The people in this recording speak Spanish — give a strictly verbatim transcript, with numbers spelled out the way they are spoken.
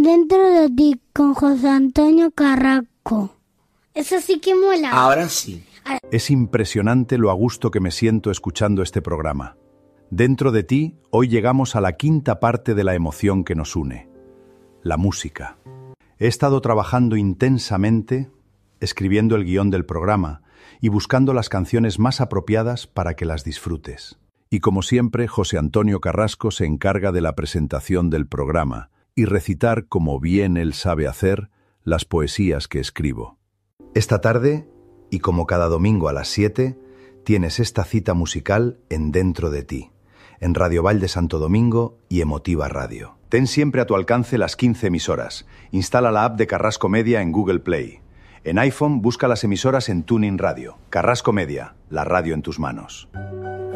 Dentro de ti, con José Antonio Carrasco. Eso sí que mola. Ahora sí. Es impresionante lo a gusto que me siento escuchando este programa. Dentro de ti, hoy llegamos a la quinta parte de la emoción que nos une, la música. He estado trabajando intensamente, escribiendo el guión del programa y buscando las canciones más apropiadas para que las disfrutes. Y como siempre, José Antonio Carrasco se encarga de la presentación del programa y recitar, como bien él sabe hacer, las poesías que escribo. Esta tarde, y como cada domingo a las siete, tienes esta cita musical en Dentro de ti, en Radio Vall de Santo Domingo y Emotiva Radio. Ten siempre a tu alcance las quince emisoras. Instala la app de Carrasco Media en Google Play. En iPhone, busca las emisoras en TuneIn Radio. Carrasco Media, la radio en tus manos.